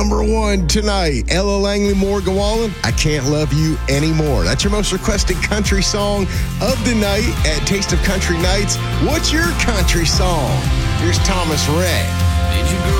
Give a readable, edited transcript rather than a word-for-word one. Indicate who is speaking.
Speaker 1: Number one tonight, Ella Langley Morgan Wallen, I Can't Love You Anymore. That's your most requested country song of the night at Taste of Country Nights. What's your country song? Here's Thomas Rhett.
Speaker 2: Did you grow